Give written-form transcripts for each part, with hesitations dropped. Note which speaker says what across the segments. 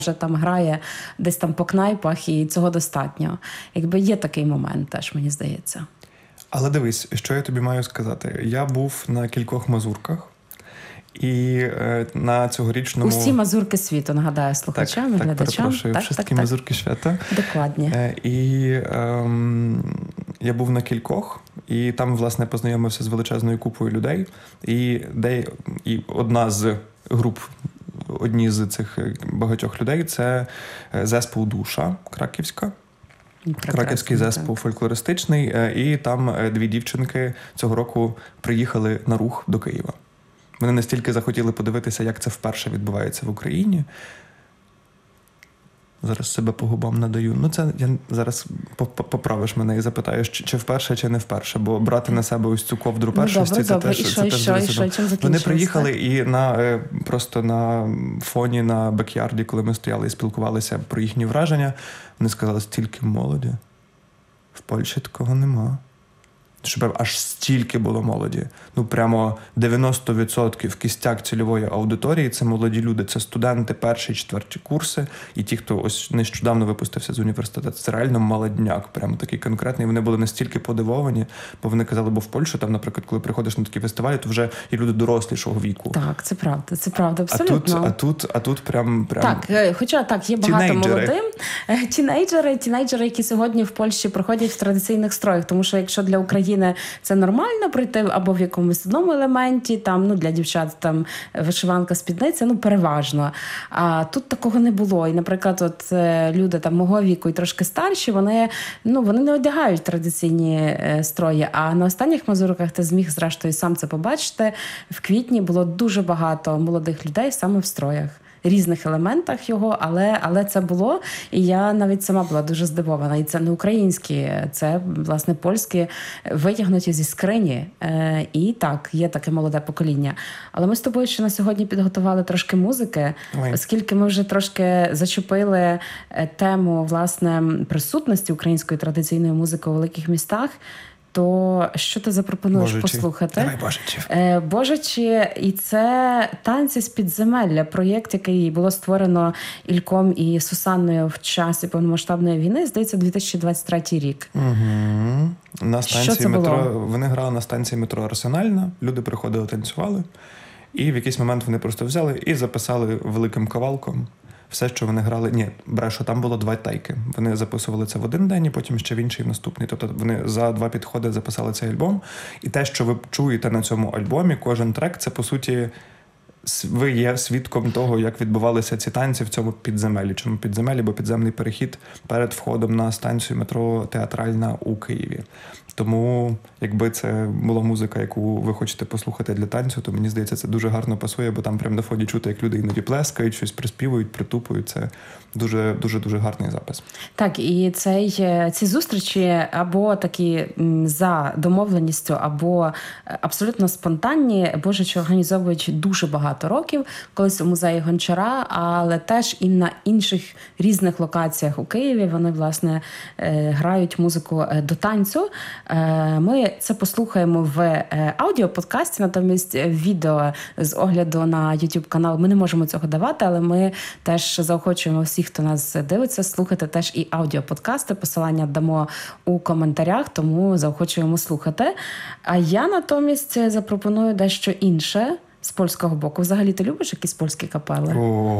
Speaker 1: вже там грає десь там по кнайпах, і цього достатньо. Якби є такий момент теж, мені здається.
Speaker 2: Але дивись, що я тобі маю сказати. Я був на кількох мазурках, і на цьогорічному...
Speaker 1: Усі мазурки світу, нагадаю, слухачам і глядачам.
Speaker 2: Перепрошую, всі мазурки свята.
Speaker 1: Докладні.
Speaker 2: І я був на кількох, і там, власне, познайомився з величезною купою людей. І одна з груп, одні з цих багатьох людей – це зеспол «Душа» краківська. Краківський зеспол фольклористичний. І там дві дівчинки цього року приїхали на рух до Києва. Вони настільки захотіли подивитися, як це вперше відбувається в Україні. Зараз себе по губам надаю. Ну, це я зараз поправиш мене і запитаєш, чи вперше, чи не вперше. Бо брати на себе ось цю ковдру першості, це теж Вони приїхали і просто на фоні, на бекярді, коли ми стояли і спілкувалися про їхні враження, вони сказали, стільки молоді. В Польщі такого нема. Щоб аж стільки було молоді. Ну, прямо 90% кістяк цільової аудиторії – це молоді люди. Це студенти перші, четверті курси. І ті, хто ось нещодавно випустився з університету. Це реально молодняк, прямо такий конкретний. Вони були настільки подивовані, бо вони казали, бо в Польщу, там, наприклад, коли приходиш на такі фестивалі, то вже і люди дорослішого віку.
Speaker 1: Так, це правда, абсолютно.
Speaker 2: А тут прям...
Speaker 1: Так, хоча так, є багато молодим. Тінейджери, які сьогодні в Польщі проходять в традиційних строях. Тому що якщо для України це нормально пройти або в якомусь одному елементі, там, ну, для дівчат там вишиванка, спідниця, ну, переважно. А тут такого не було. І, наприклад, от люди там мого віку і трошки старші, вони не одягають традиційні строї. А на останніх мазурках ти зміг, зрештою, сам це побачити. В квітні було дуже багато молодих людей саме в строях. Різних елементах його, але це було. І я навіть сама була дуже здивована. І це не українські, це, власне, польські, витягнуті зі скрині. І так, є таке молоде покоління. Але ми з тобою ще на сьогодні підготували трошки музики, оскільки ми вже трошки зачепили тему, власне, присутності української традиційної музики у великих містах. То що ти запропонуєш послухати?
Speaker 2: Давай Божичів.
Speaker 1: Божичі, і це «Танці з підземелля», проєкт, який було створено Ільком і Сусанною в часі повномасштабної війни, здається, 2023 рік.
Speaker 2: Угу. На станції метро, вони грали на станції метро «Арсенальна», люди приходили, танцювали, і в якийсь момент вони просто взяли і записали великим кавалком все, що вони грали. Ні, брешу, там було 2 тайки. Вони записували це в один день, і потім ще в інший, в наступний. Тобто вони за 2 підходи записали цей альбом. І те, що ви чуєте на цьому альбомі, кожен трек, це, по суті, ви є свідком того, як відбувалися ці танці в цьому підземелі. Чому підземелі? Бо підземний перехід перед входом на станцію метро «Театральна» у Києві. Тому, якби це була музика, яку ви хочете послухати для танцю, то, мені здається, це дуже гарно пасує, бо там прямо на фоні чути, як люди іноді плескають, щось приспівують, притупують. Це дуже гарний запис.
Speaker 1: Так, і ці зустрічі або такі за домовленістю, або абсолютно спонтанні, Божичі організовують дуже багато років, колись у музеї Гончара, але теж і на інших різних локаціях у Києві вони, власне, грають музику до танцю. Ми це послухаємо в аудіоподкасті, натомість відео з огляду на YouTube-канал ми не можемо цього давати, але ми теж заохочуємо всіх, хто нас дивиться, слухати теж і аудіоподкасти. Посилання дамо у коментарях, тому заохочуємо слухати. А я натомість запропоную дещо інше з польського боку. Взагалі, ти любиш якісь польські капели?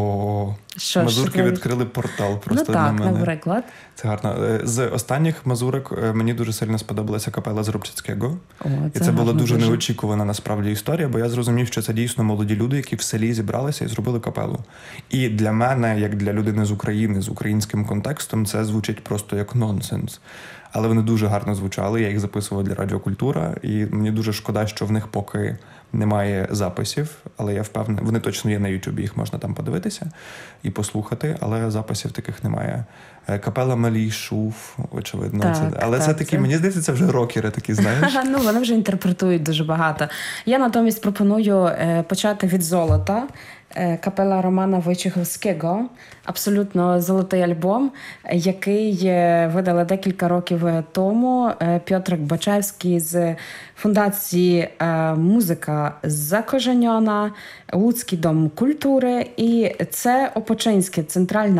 Speaker 2: Мазурки відкрили портал просто для мене.
Speaker 1: Наприклад.
Speaker 2: Це гарно. З останніх мазурок мені дуже сильно сподобалася капела Зробчицького. І це була дуже неочікувана насправді історія, бо я зрозумів, що це дійсно молоді люди, які в селі зібралися і зробили капелу. І для мене, як для людини з України, з українським контекстом, це звучить просто як нонсенс. Але вони дуже гарно звучали, я їх записував для Радіо Культура, і мені дуже шкода, що в них поки немає записів, але я впевнений, вони точно є на Ютубі, їх можна там подивитися і послухати, але записів таких немає. Капела Малій Шуф, очевидно.
Speaker 1: Так,
Speaker 2: це такі, мені здається, це вже рокери такі, знаєш?
Speaker 1: Вони вже інтерпретують дуже багато. Я натомість пропоную почати від «Золота». капела Романа Войчеховського. Абсолютно золотий альбом, який видали декілька років тому Пьотрик Бачевський з фундації «Музика закоженьона», Луцький дом культури. І це Опочинське, центральна